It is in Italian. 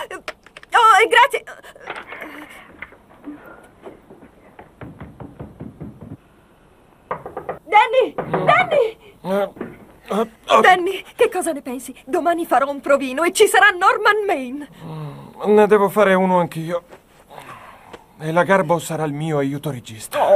Oh, grazie. Danny! Danny! Danny, che cosa ne pensi? Domani farò un provino e ci sarà Norman Maine. Ne devo fare uno anch'io. E la Garbo sarà il mio aiuto regista.